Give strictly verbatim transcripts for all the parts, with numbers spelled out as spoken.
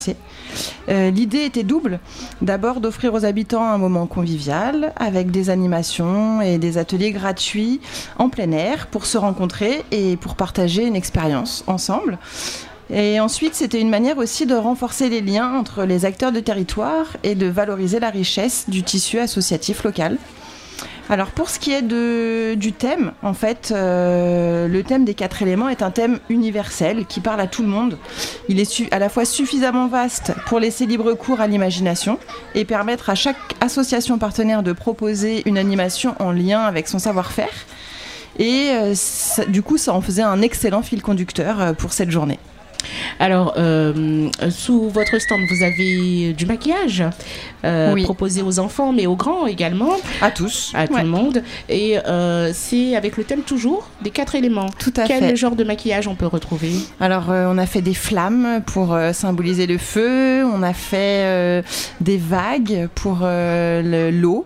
Euh, l'idée était double. D'abord d'offrir aux habitants un moment convivial avec des animations et des ateliers gratuits en plein air pour se rencontrer et pour partager une expérience ensemble. Et ensuite, c'était une manière aussi de renforcer les liens entre les acteurs de territoire et de valoriser la richesse du tissu associatif local. Alors pour ce qui est de, du thème, en fait, euh, le thème des quatre éléments est un thème universel qui parle à tout le monde. Il est su, à la fois suffisamment vaste pour laisser libre cours à l'imagination et permettre à chaque association partenaire de proposer une animation en lien avec son savoir-faire. Et euh, ça, du coup, ça en faisait un excellent fil conducteur pour cette journée. Alors, euh, sous votre stand, vous avez du maquillage euh, oui. proposé aux enfants, mais aux grands également. À tous. À tout ouais. le monde. Et euh, c'est avec le thème toujours des quatre éléments. Tout à Quel fait. Quel genre de maquillage on peut retrouver ? Alors, euh, on a fait des flammes pour euh, symboliser le feu. On a fait euh, des vagues pour euh, le, l'eau.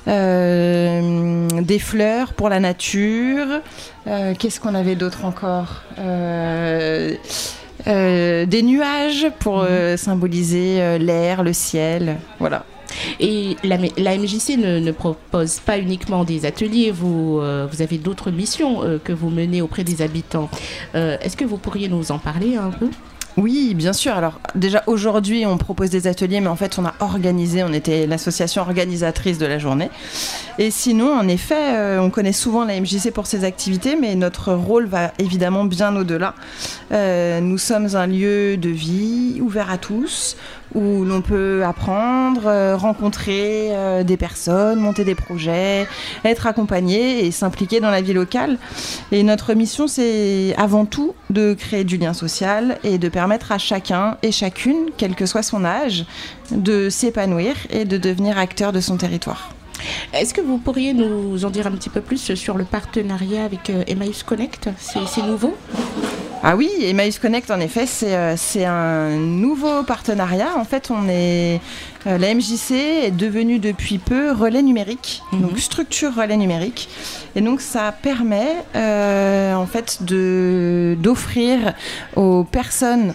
Euh, des fleurs pour la nature. Euh, qu'est-ce qu'on avait d'autre encore ? euh, Euh, des nuages pour euh, symboliser euh, l'air, le ciel, voilà. Et la, la M J C ne, ne propose pas uniquement des ateliers, vous, euh, vous avez d'autres missions euh, que vous menez auprès des habitants. Euh, est-ce que vous pourriez nous en parler un peu ? Oui, bien sûr. Alors déjà aujourd'hui, on propose des ateliers, mais en fait, on a organisé, on était l'association organisatrice de la journée. Et sinon, en effet, euh, on connaît souvent la M J C pour ses activités, mais notre rôle va évidemment bien au-delà. Euh, nous sommes un lieu de vie ouvert à tous, où l'on peut apprendre, euh, rencontrer euh, des personnes, monter des projets, être accompagné et s'impliquer dans la vie locale. Et notre mission, c'est avant tout de créer du lien social et de permettre à chacun et chacune, quel que soit son âge, de s'épanouir et de devenir acteur de son territoire. Est-ce que vous pourriez nous en dire un petit peu plus sur le partenariat avec euh, Emmaüs Connect ? C'est, c'est nouveau ? Ah oui, Emmaüs Connect, en effet, c'est, euh, c'est un nouveau partenariat. En fait, on est, euh, la M J C est devenue depuis peu relais numérique, mmh. donc structure relais numérique. Et donc, ça permet euh, en fait de, d'offrir aux personnes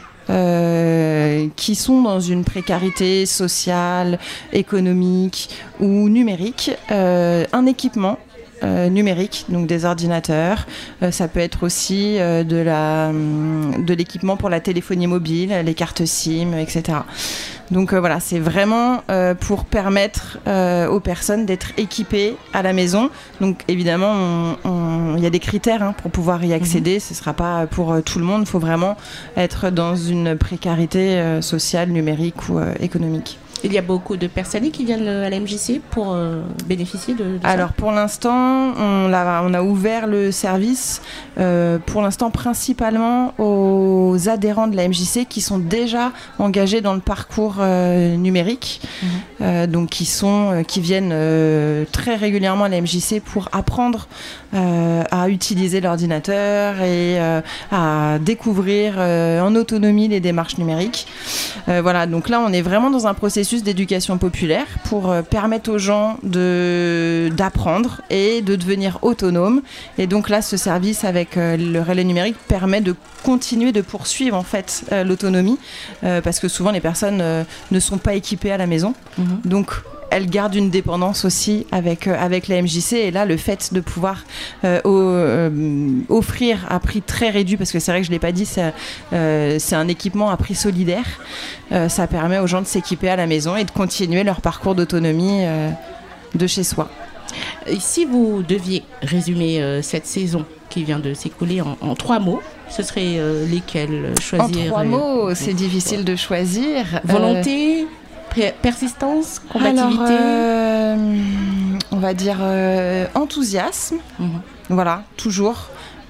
Euh, qui sont dans une précarité sociale, économique ou numérique, euh, un équipement Euh, numérique, donc des ordinateurs. Euh, ça peut être aussi euh, de, la, de l'équipement pour la téléphonie mobile, les cartes SIM, et cetera. Donc euh, voilà, c'est vraiment euh, pour permettre euh, aux personnes d'être équipées à la maison. Donc évidemment, il y a des critères hein, pour pouvoir y accéder. Mmh. Ce ne sera pas pour euh, tout le monde. Il faut vraiment être dans une précarité euh, sociale, numérique ou euh, économique. Il y a beaucoup de personnes qui viennent à la M J C pour euh, bénéficier de, de ça. Alors pour l'instant, on a, on a ouvert le service euh, pour l'instant principalement aux adhérents de la M J C qui sont déjà engagés dans le parcours euh, numérique, mmh. euh, donc qui, sont, qui viennent euh, très régulièrement à la M J C pour apprendre euh, à utiliser l'ordinateur et euh, à découvrir euh, en autonomie les démarches numériques. Euh, voilà, donc là on est vraiment dans un processus d'éducation populaire pour euh, permettre aux gens de, d'apprendre et de devenir autonomes. Et donc là, ce service avec euh, le relais numérique permet de continuer de poursuivre en fait euh, l'autonomie euh, parce que souvent les personnes euh, ne sont pas équipées à la maison. Mmh. Donc elles gardent une dépendance aussi avec, euh, avec la M J C. Et là, le fait de pouvoir euh, au, euh, offrir à prix très réduit, parce que c'est vrai que je ne l'ai pas dit, c'est, euh, c'est un équipement à prix solidaire. Euh, ça permet aux gens de s'équiper à la maison et de continuer leur parcours d'autonomie euh, de chez soi. Et si vous deviez résumer euh, cette saison qui vient de s'écouler en, en trois mots, ce serait euh, lesquels choisir En trois euh, mots, euh, c'est difficile euh, de choisir. Volonté, euh, persistance, combativité. Alors, euh, on va dire euh, enthousiasme. Mmh. Voilà, toujours.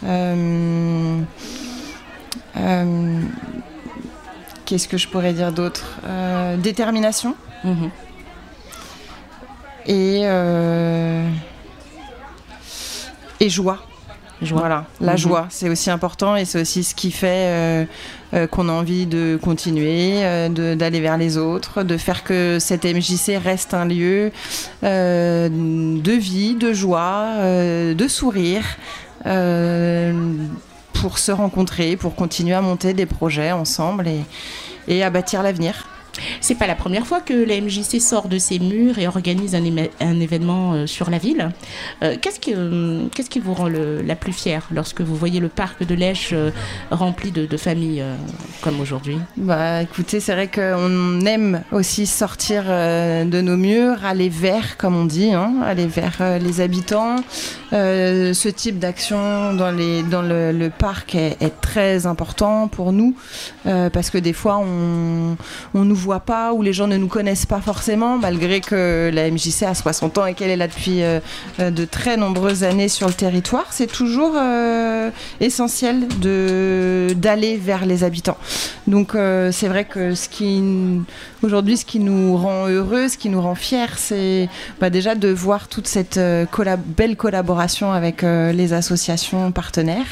Euh, euh, qu'est-ce que je pourrais dire d'autre ? euh, Détermination. Mmh. Et, euh, et joie. Joie. Voilà, la mmh. joie, c'est aussi important et c'est aussi ce qui fait euh, euh, qu'on a envie de continuer, euh, de, d'aller vers les autres, de faire que cette M J C reste un lieu euh, de vie, de joie, euh, de sourire, euh, pour se rencontrer, pour continuer à monter des projets ensemble et, et à bâtir l'avenir. C'est pas la première fois que la M J C sort de ses murs et organise un, éma- un événement euh, sur la ville. Euh, qu'est-ce, qui, euh, qu'est-ce qui vous rend le, la plus fière lorsque vous voyez le parc de Lesches euh, rempli de, de familles euh, comme aujourd'hui ? Bah, écoutez, c'est vrai qu'on aime aussi sortir euh, de nos murs, aller vers, comme on dit, hein, aller vers euh, les habitants. Euh, ce type d'action dans, les, dans le, le parc est, est très important pour nous euh, parce que des fois, on, on nous voit pas ou les gens ne nous connaissent pas forcément, malgré que la M J C a soixante ans et qu'elle est là depuis euh, de très nombreuses années sur le territoire. C'est toujours euh, essentiel de, d'aller vers les habitants. Donc euh, c'est vrai que ce qui, aujourd'hui, ce qui nous rend heureux, ce qui nous rend fiers, c'est bah, déjà de voir toute cette euh, collab- belle collaboration avec euh, les associations partenaires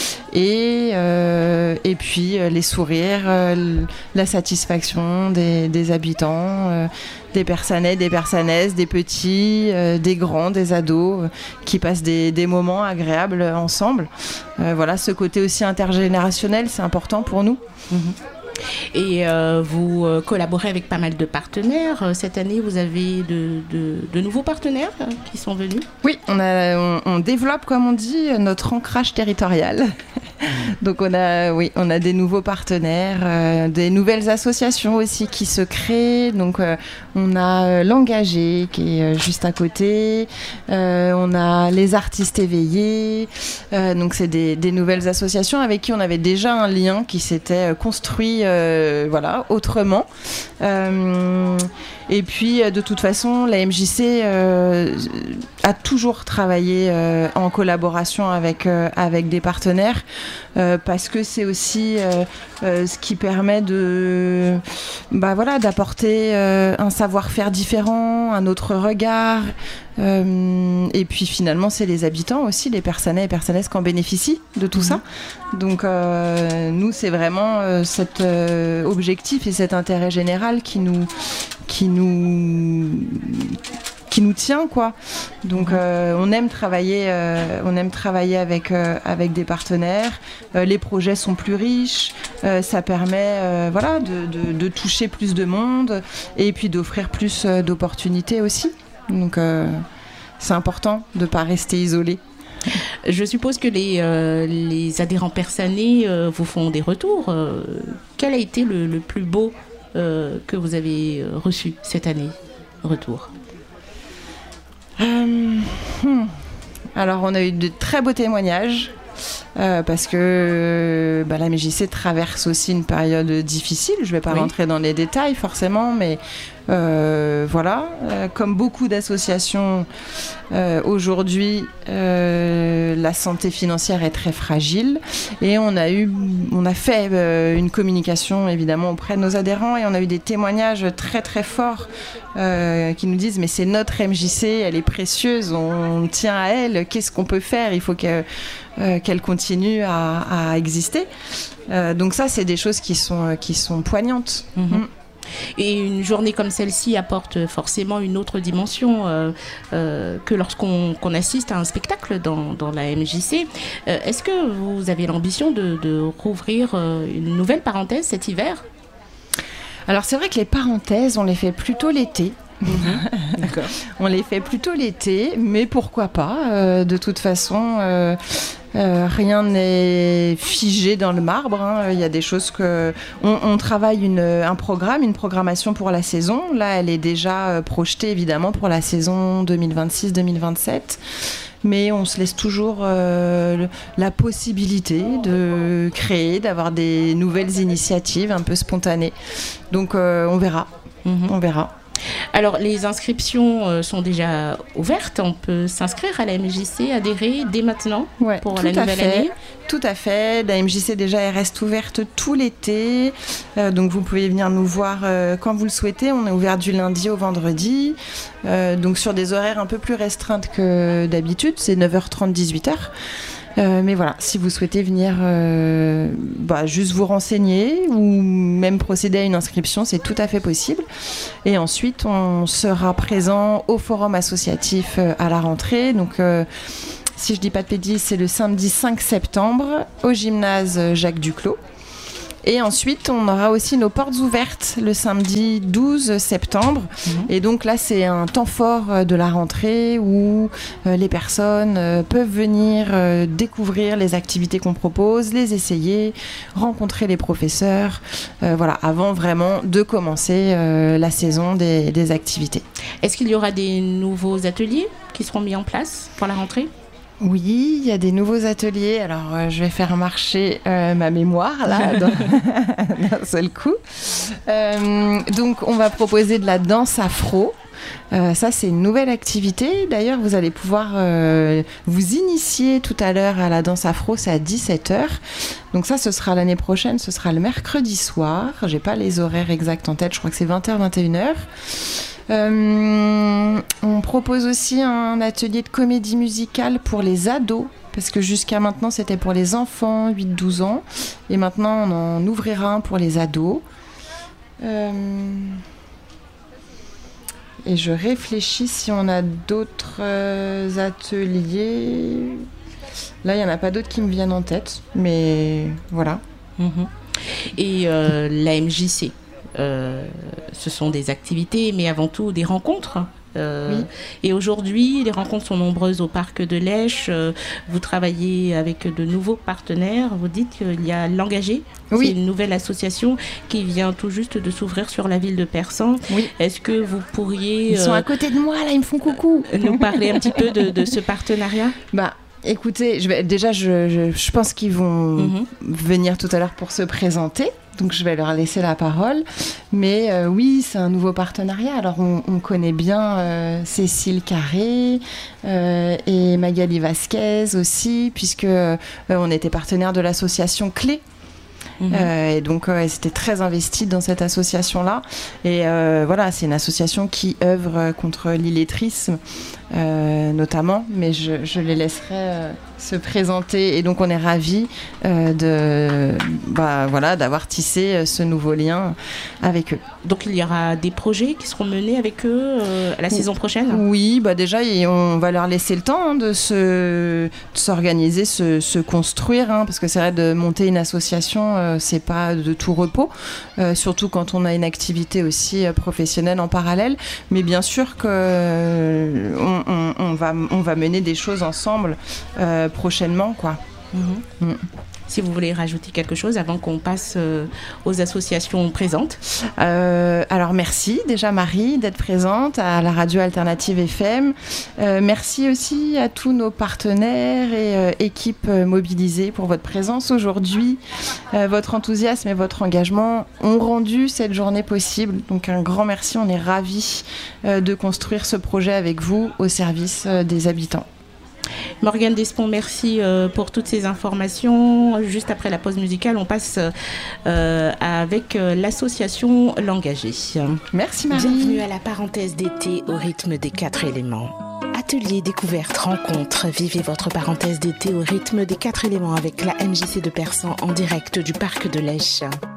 et, euh, et puis euh, les sourires, euh, la satisfaction des, des habitants, euh, des personnettes, des personnesses, des petits, euh, des grands, des ados euh, qui passent des, des moments agréables ensemble. Euh, voilà, ce côté aussi intergénérationnel, c'est important pour nous. Mmh. Et euh, vous euh, collaborez avec pas mal de partenaires. Cette année, vous avez de, de, de nouveaux partenaires euh, qui sont venus ? Oui, on, a, on, on développe, comme on dit, notre ancrage territorial. Donc on a, oui, on a des nouveaux partenaires, euh, des nouvelles associations aussi qui se créent. Donc euh, on a euh, l'Engagé qui est euh, juste à côté. Euh, on a les artistes éveillés. Euh, donc c'est des, des nouvelles associations avec qui on avait déjà un lien qui s'était construit, euh, voilà, autrement. Euh, et puis de toute façon, la M J C euh, a toujours travaillé euh, en collaboration avec euh, avec des partenaires. Euh, parce que c'est aussi euh, euh, ce qui permet de, bah voilà, d'apporter euh, un savoir-faire différent, un autre regard. Euh, et puis finalement, c'est les habitants aussi, les Persannais et Persannaises qui en bénéficient de tout mmh. ça. Donc euh, nous, c'est vraiment euh, cet euh, objectif et cet intérêt général qui nous, qui nous qui nous tient, quoi. Donc euh, on aime travailler euh, on aime travailler avec euh, avec des partenaires. Euh, les projets sont plus riches, euh, ça permet euh, voilà de, de, de toucher plus de monde et puis d'offrir plus euh, d'opportunités aussi. Donc euh, c'est important de pas rester isolé. Je suppose que les, euh, les adhérents persannais euh, vous font des retours. Euh, quel a été le, le plus beau euh, que vous avez reçu cette année ? Retour. Euh, hmm. Alors on a eu de très beaux témoignages euh, parce que bah, la M J C traverse aussi une période difficile. Je ne vais pas oui. rentrer dans les détails forcément, mais euh, voilà, euh, comme beaucoup d'associations euh, aujourd'hui, euh, la santé financière est très fragile et on a eu, on a fait euh, une communication évidemment auprès de nos adhérents et on a eu des témoignages très très forts euh, qui nous disent mais c'est notre M J C, elle est précieuse, on, on tient à elle, qu'est-ce qu'on peut faire, il faut que, euh, qu'elle continue à, à exister. Euh, donc ça c'est des choses qui sont, qui sont poignantes. Mmh. Mmh. Et une journée comme celle-ci apporte forcément une autre dimension euh, euh, que lorsqu'on qu'on assiste à un spectacle dans, dans la M J C. Euh, est-ce que vous avez l'ambition de, de rouvrir euh, une nouvelle parenthèse cet hiver ? Alors c'est vrai que les parenthèses, on les fait plutôt l'été. Mmh. D'accord. On les fait plutôt l'été, mais pourquoi pas euh, de toute façon, euh, euh, rien n'est figé dans le marbre. Hein. Il y a des choses que on, on travaille une, un programme, une programmation pour la saison. Là, elle est déjà euh, projetée évidemment pour la saison deux mille vingt-six deux mille vingt-sept. Mais on se laisse toujours euh, la possibilité de créer, d'avoir des nouvelles initiatives un peu spontanées. Donc euh, on verra, mmh. on verra. Alors, les inscriptions euh, sont déjà ouvertes. On peut s'inscrire à la M J C, adhérer dès maintenant ouais, pour la nouvelle fait. année. Tout à fait. La M J C, déjà, elle reste ouverte tout l'été. Euh, donc, vous pouvez venir nous voir euh, quand vous le souhaitez. On est ouvert du lundi au vendredi. Euh, donc, sur des horaires un peu plus restreintes que d'habitude. C'est neuf heures trente, dix-huit heures. Euh, mais voilà, si vous souhaitez venir euh, bah, juste vous renseigner ou même procéder à une inscription, c'est tout à fait possible. Et ensuite, on sera présent au forum associatif euh, à la rentrée. Donc, euh, si je dis pas de bêtises, c'est le samedi cinq septembre au gymnase Jacques Duclos. Et ensuite, on aura aussi nos portes ouvertes le samedi douze septembre. Mmh. Et donc là, c'est un temps fort de la rentrée où euh, les personnes euh, peuvent venir euh, découvrir les activités qu'on propose, les essayer, rencontrer les professeurs, euh, voilà, avant vraiment de commencer euh, la saison des, des activités. Est-ce qu'il y aura des nouveaux ateliers qui seront mis en place pour la rentrée ? Oui, il y a des nouveaux ateliers. Alors, euh, je vais faire marcher euh, ma mémoire là d'un, d'un seul coup. Euh, donc, on va proposer de la danse afro. Euh, ça, c'est une nouvelle activité. D'ailleurs, vous allez pouvoir euh, vous initier tout à l'heure à la danse afro. C'est à dix-sept heures. Donc ça, ce sera l'année prochaine. Ce sera le mercredi soir. J'ai pas les horaires exacts en tête. Je crois que c'est vingt heures, vingt et une heures. Euh, on propose aussi un atelier de comédie musicale pour les ados, parce que jusqu'à maintenant c'était pour les enfants huit douze ans, et maintenant on en ouvrira un pour les ados. Euh, et je réfléchis si on a d'autres euh, ateliers. Là, il n'y en a pas d'autres qui me viennent en tête, mais voilà. Mmh. Et euh, la M J C Euh, ce sont des activités, mais avant tout des rencontres. Euh, oui. Et aujourd'hui, les rencontres sont nombreuses au parc de l'Esch. Euh, vous travaillez avec de nouveaux partenaires. Vous dites qu'il y a l'Engagé. Oui. C'est une nouvelle association qui vient tout juste de s'ouvrir sur la ville de Persan. Oui. Est-ce que vous pourriez... Ils sont euh, à côté de moi, là, ils me font coucou. Nous parler un petit peu de, de ce partenariat ? Bah, écoutez, je vais, déjà, je, je, je pense qu'ils vont mm-hmm. venir tout à l'heure pour se présenter. Donc, je vais leur laisser la parole. Mais euh, oui, c'est un nouveau partenariat. Alors, on, on connaît bien euh, Cécile Carré euh, et Magali Vasquez aussi, puisque euh, on était partenaire de l'association Clé. Mmh. Euh, et donc, euh, elles étaient très investies dans cette association-là. Et euh, voilà, c'est une association qui œuvre contre l'illettrisme, euh, notamment. Mais je, je les laisserai euh, se présenter. Et donc, on est ravis euh, de, bah, voilà, d'avoir tissé ce nouveau lien avec eux. Donc, il y aura des projets qui seront menés avec eux euh, la saison prochaine ? Oui, bah déjà, on va leur laisser le temps hein, de, se, de s'organiser, se, se construire. Hein, parce que c'est vrai, de monter une association, euh, c'est pas de tout repos. Euh, surtout quand on a une activité aussi euh, professionnelle en parallèle. Mais bien sûr qu'on euh, on, on va, on va mener des choses ensemble euh, prochainement, quoi. Mmh. Mmh. Si vous voulez rajouter quelque chose avant qu'on passe euh, aux associations présentes. Euh, alors merci déjà Marie d'être présente à la radio alternative F M. Euh, merci aussi à tous nos partenaires et euh, équipes mobilisées pour votre présence aujourd'hui. Euh, votre enthousiasme et votre engagement ont rendu cette journée possible. Donc un grand merci, on est ravis euh, de construire ce projet avec vous au service euh, des habitants. Morgane Despont, merci euh, pour toutes ces informations. Juste après la pause musicale, on passe euh, avec euh, l'association L'Engagé. Merci Marie. Bienvenue à la parenthèse d'été au rythme des quatre éléments. Atelier, découverte, rencontre. Vivez votre parenthèse d'été au rythme des quatre éléments avec la M J C de Persan en direct du parc de l'Esch.